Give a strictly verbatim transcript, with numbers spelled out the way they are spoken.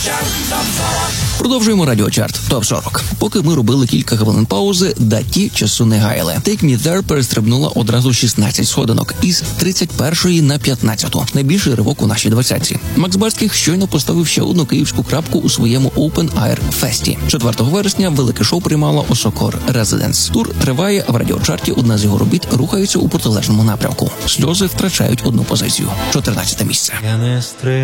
Продовжуємо радіочарт топ сорок. Поки ми робили кілька хвилин паузи, даті часу не гаяли. Take Me There перестрибнула одразу шістнадцять сходинок із тридцять першої на п'ятнадцяту. Найбільший ривок у нашій двадцятці. Макс Барських щойно поставив ще одну київську крапку у своєму Open Air Фесті. четвертого вересня велике шоу приймала Осокор Residence. Тур триває, а в радіочарті одна з його робіт рухається у протилежному напрямку. Сльози втрачають одну позицію. чотирнадцяте місце.